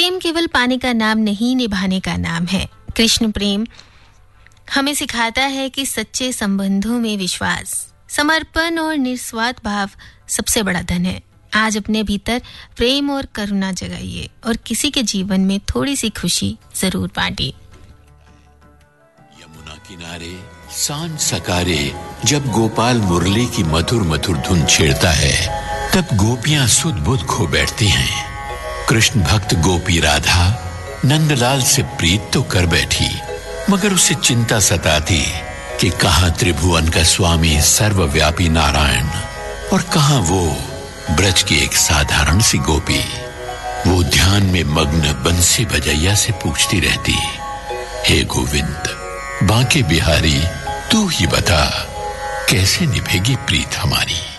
प्रेम केवल पाने का नाम नहीं, निभाने का नाम है। कृष्ण प्रेम हमें सिखाता है कि सच्चे संबंधों में विश्वास, समर्पण और निस्वार्थ भाव सबसे बड़ा धन है। आज अपने भीतर प्रेम और करुणा जगाइए और किसी के जीवन में थोड़ी सी खुशी जरूर बांटिए। यमुना किनारे सांझ सकारे जब गोपाल मुरली की मधुर मधुर धुन छेड़ता है, तब गोपियां सुध बुध खो बैठती हैं। कृष्ण भक्त गोपी राधा नंदलाल से प्रीत तो कर बैठी, मगर उसे चिंता सताती कि कहां त्रिभुवन का स्वामी सर्वव्यापी नारायण और कहां वो ब्रज की एक साधारण सी गोपी। वो ध्यान में मग्न बंसी बजैया से पूछती रहती, हे गोविंद बांके बिहारी, तू ही बता कैसे निभेगी प्रीत हमारी।